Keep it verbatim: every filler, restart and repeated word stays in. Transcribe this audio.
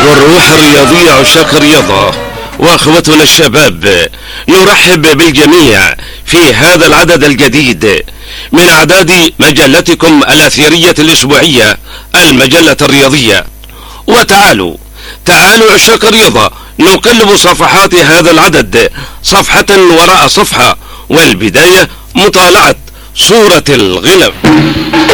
والروح الرياضية عشاق الرياضة واخوتنا الشباب، نرحب بالجميع في هذا العدد الجديد من اعداد مجلتكم الاثيرية الاسبوعية المجلة الرياضية. وتعالوا تعالوا عشاق الرياضة نقلب صفحات هذا العدد صفحة وراء صفحة، والبداية مطالعة صورة الغلب.